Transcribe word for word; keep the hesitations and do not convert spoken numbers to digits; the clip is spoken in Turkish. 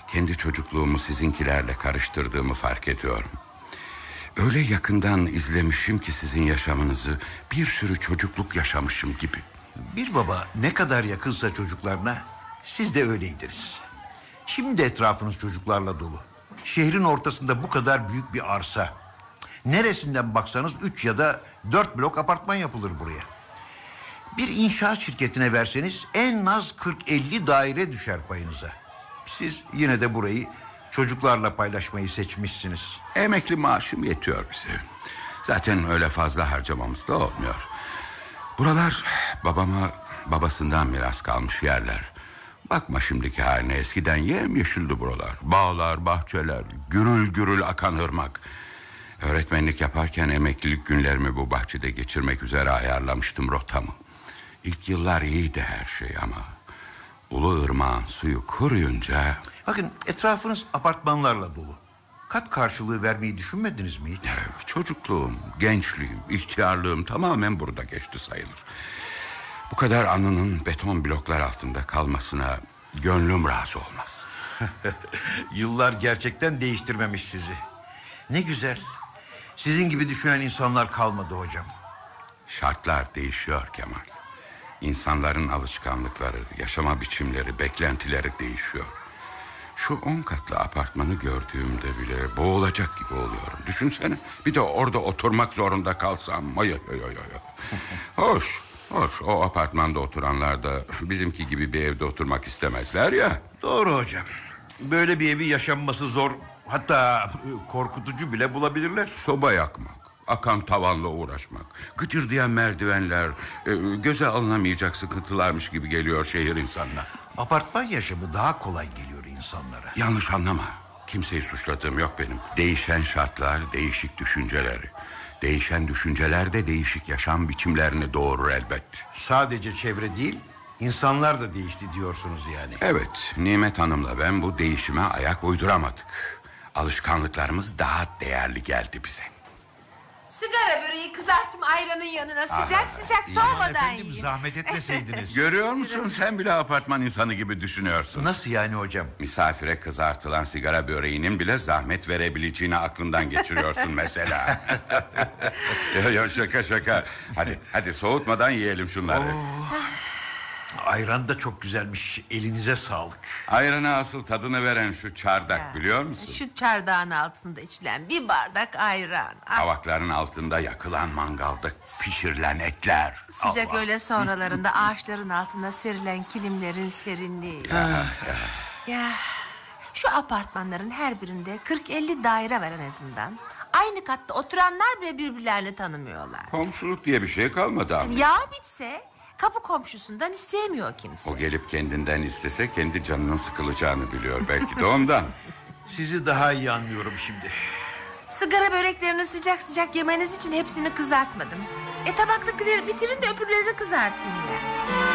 kendi çocukluğumu sizinkilerle karıştırdığımı fark ediyorum. Öyle yakından izlemişim ki sizin yaşamınızı, bir sürü çocukluk yaşamışım gibi. Bir baba ne kadar yakınsa çocuklarına, siz de öyleydiniz. Şimdi etrafınız çocuklarla dolu. Şehrin ortasında bu kadar büyük bir arsa. Neresinden baksanız üç ya da dört blok apartman yapılır buraya. Bir inşaat şirketine verseniz en az kırk elli daire düşer payınıza. Siz yine de burayı çocuklarla paylaşmayı seçmişsiniz. Emekli maaşım yetiyor bize. Zaten öyle fazla harcamamız da olmuyor. Buralar babama babasından miras kalmış yerler. Bakma şimdiki haline, eskiden yemyeşildi buralar. Bağlar, bahçeler, gürül gürül akan ırmak. Öğretmenlik yaparken emeklilik günlerimi bu bahçede geçirmek üzere ayarlamıştım rotamı. İlk yıllar iyiydi her şey ama Ulu Irmak'ın suyu kuruyunca... Bakın etrafınız apartmanlarla dolu. Kat karşılığı vermeyi düşünmediniz mi hiç? Çocukluğum, gençliğim, ihtiyarlığım tamamen burada geçti sayılır. Bu kadar anının beton bloklar altında kalmasına gönlüm razı olmaz. Yıllar gerçekten değiştirmemiş sizi. Ne güzel. Sizin gibi düşünen insanlar kalmadı hocam. Şartlar değişiyor Kemal. İnsanların alışkanlıkları, yaşama biçimleri, beklentileri değişiyor. Şu on katlı apartmanı gördüğümde bile boğulacak gibi oluyorum. Düşünsene, bir de orada oturmak zorunda kalsam. Ay, ay, ay, ay. Hoş, hoş. O apartmanda oturanlar da bizimki gibi bir evde oturmak istemezler ya. Doğru hocam. Böyle bir evi yaşanması zor, hatta korkutucu bile bulabilirler. Soba yakmak, akan tavanla uğraşmak, gıcırdayan merdivenler, göze alınamayacak sıkıntılarmış gibi geliyor şehir insanına. Apartman yaşamı daha kolay geliyor insanlara. Yanlış anlama. Kimseyi suçladığım yok benim. Değişen şartlar, değişik düşünceleri. Değişen düşünceler de değişik yaşam biçimlerini doğurur elbet. Sadece çevre değil, insanlar da değişti diyorsunuz yani. Evet, Nimet Hanım'la ben bu değişime ayak uyduramadık. Alışkanlıklarımız daha değerli geldi bize. Sigara böreği kızarttım ayranın yanına, sıcak Aa, sıcak sormadan efendim, yiyin. zahmet etmeseydiniz. Görüyor musun, sen bile apartman insanı gibi düşünüyorsun. Nasıl yani hocam? Misafire kızartılan sigara böreğinin bile zahmet verebileceğini aklından geçiriyorsun mesela. ya, ya şaka şaka. Hadi hadi soğutmadan yiyelim şunları. Oh. Ayran da çok güzelmiş, elinize sağlık. Ayrana asıl tadını veren şu çardak, ya, biliyor musun? Şu çardağın altında içilen bir bardak ayran. Kavakların altında yakılan mangalda pişirilen etler. Sıcak Allah. öğle sonralarında ağaçların altına serilen kilimlerin serinliği. Ya, ya. Ya, şu apartmanların her birinde kırk elli daire var en azından. Aynı katta oturanlar bile birbirlerini tanımıyorlar. Komşuluk diye bir şey kalmadı ama. Ya bitse... Kapı komşusundan isteyemiyor kimse. O gelip kendinden istese kendi canının sıkılacağını biliyor belki de ondan. Sizi daha iyi anlıyorum şimdi. Sigara böreklerini sıcak sıcak yemeniz için hepsini kızartmadım. E tabaktakileri bitirin de öbürlerini kızartayım ya.